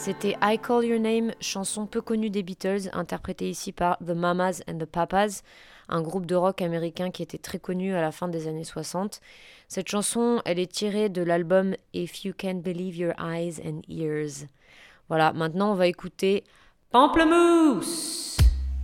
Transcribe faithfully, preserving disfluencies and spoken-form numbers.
C'était I Call Your Name, chanson peu connue des Beatles, interprétée ici par The Mamas and the Papas, un groupe de rock américain qui était très connu à la fin des années soixante. Cette chanson, elle est tirée de l'album If You Can't Believe Your Eyes and Ears. Voilà, maintenant on va écouter Pamplemousse.